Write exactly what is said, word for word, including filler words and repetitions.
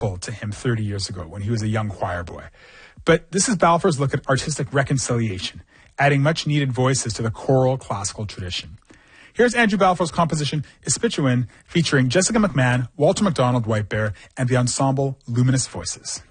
to him thirty years ago when he was a young choir boy. But this is Balfour's look at artistic reconciliation, adding much-needed voices to the choral classical tradition. Here's Andrew Balfour's composition Ispituin, featuring Jessica McMahon, Walter MacDonald Whitebear, and the ensemble Luminous Voices.